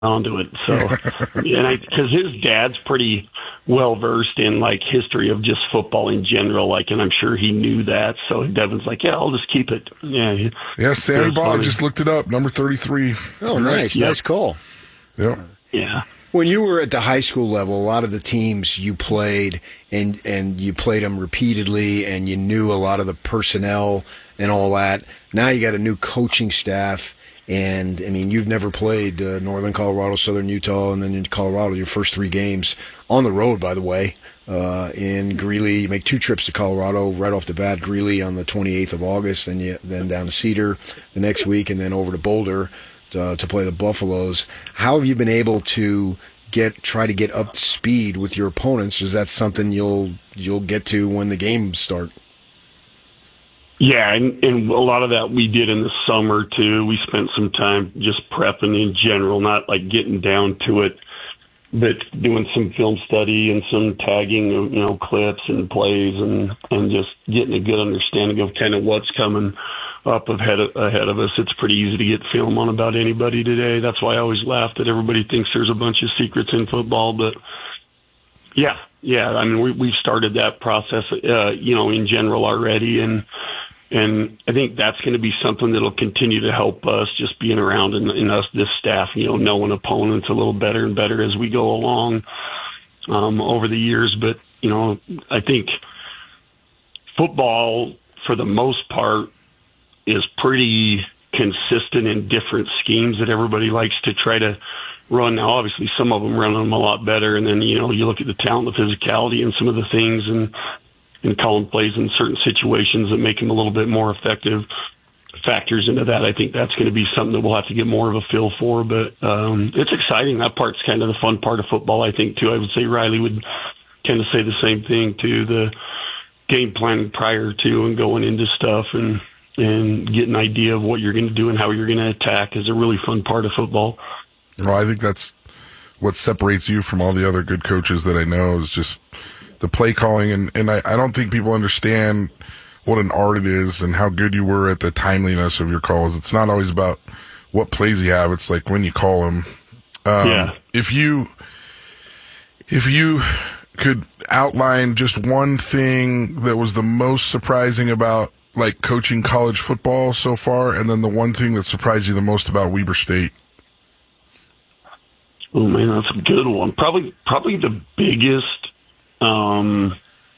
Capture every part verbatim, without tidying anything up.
onto it. So, and I, because his dad's pretty well versed in like history of just football in general, like, and I'm sure he knew that. So Devin's like, yeah, I'll just keep it. Yeah, yeah. Sammy Baugh just looked it up, number thirty-three. Oh, nice, yep. nice call. Yeah, yeah. When you were at the high school level, a lot of the teams you played, and and you played them repeatedly, and you knew a lot of the personnel and all that. Now you got a new coaching staff. And, I mean, you've never played uh, Northern Colorado, Southern Utah, and then in Colorado, your first three games on the road, by the way, uh, in Greeley. You make two trips to Colorado right off the bat, Greeley on the twenty-eighth of August, then you, then down to Cedar the next week, and then over to Boulder to, to play the Buffaloes. How have you been able to get try to get up to speed with your opponents? Is that something you'll you'll get to when the games start? Yeah, and, and a lot of that we did in the summer, too. We spent some time just prepping in general, not like getting down to it, but doing some film study and some tagging of, you know, clips and plays and, and just getting a good understanding of kind of what's coming up ahead of, ahead of us. It's pretty easy to get film on about anybody today. That's why I always laugh that everybody thinks there's a bunch of secrets in football, but yeah, yeah, I mean, we, we've started that process, uh, you know, in general already, and And I think that's going to be something that'll continue to help us, just being around in, in us, this staff, you know, knowing opponents a little better and better as we go along um, over the years. But, you know, I think football, for the most part, is pretty consistent in different schemes that everybody likes to try to run. Now, obviously, some of them run them a lot better. And then, you know, you look at the talent, the physicality, and some of the things, and and calling plays in certain situations that make them a little bit more effective factors into that. I think that's going to be something that we'll have to get more of a feel for, but um, it's exciting. That part's kind of the fun part of football, I think, too. I would say Riley would kind of say the same thing, too, the game planning prior to and going into stuff and, and get an idea of what you're going to do and how you're going to attack is a really fun part of football. Well, I think that's what separates you from all the other good coaches that I know is just the play calling, and, and I, I don't think people understand what an art it is and how good you were at the timeliness of your calls. It's not always about what plays you have. It's like when you call them. Um, yeah. If you, if you could outline just one thing that was the most surprising about like coaching college football so far, and then the one thing that surprised you the most about Weber State. Oh man, that's a good one. Probably, probably the biggest Um,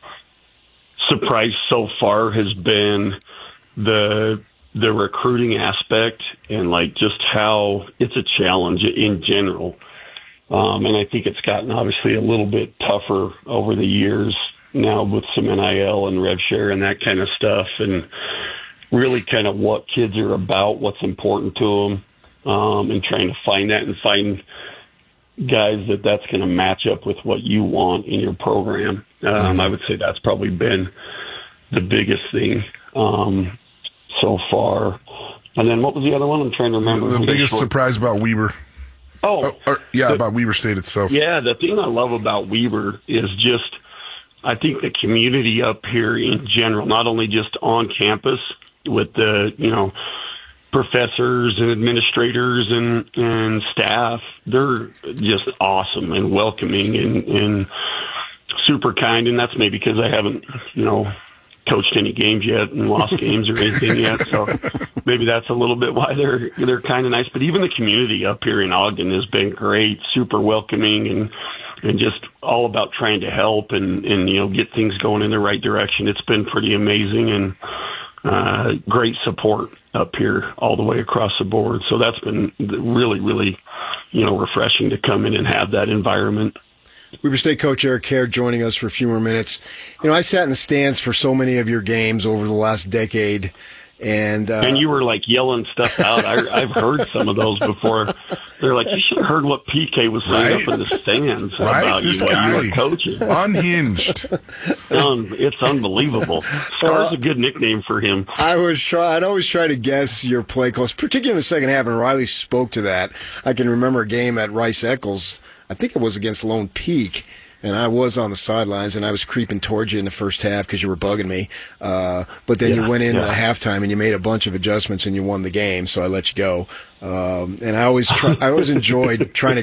surprise so far has been the the recruiting aspect and like just how it's a challenge in general. Um, and I think it's gotten obviously a little bit tougher over the years now with some N I L and rev share and that kind of stuff, and really kind of what kids are about, what's important to them, um, and trying to find that and find guys that that's going to match up with what you want in your program. Um, I would say that's probably been the biggest thing um, so far. And then what was the other one? I'm trying to remember. The, the biggest surprise about Weber. Oh, oh or, yeah, the, about Weber State itself. Yeah, the thing I love about Weber is just, I think the community up here in general, not only just on campus with the, you know, professors and administrators and, and staff, they're just awesome and welcoming and, and super kind. And that's maybe because I haven't, you know, coached any games yet and lost games or anything yet. So maybe that's a little bit why they're, they're kind of nice. But even the community up here in Ogden has been great, super welcoming, and, and just all about trying to help and, and, you know, get things going in the right direction. It's been pretty amazing, and uh, great support up here all the way across the board. So that's been really, really, you know, refreshing to come in and have that environment. Weber State coach Eric Hare joining us for a few more minutes. You know, I sat in the stands for so many of your games over the last decade, and uh, and you were like yelling stuff out. I, I've heard some of those before. They're like, you should have heard what P K was saying right? up in the stands right? about this you guy, when you were coaching. Unhinged. Um, it's unbelievable. Scar's uh, a good nickname for him. I was try. I'd always try to guess your play calls, particularly in the second half, and Riley spoke to that. I can remember a game at Rice Eccles. I think it was against Lone Peak. and I was on the sidelines, and I was creeping towards you in the first half because you were bugging me. Uh, but then Yeah, you went in yeah. at halftime and you made a bunch of adjustments and you won the game, so I let you go. Um, and I always try, I always enjoyed trying to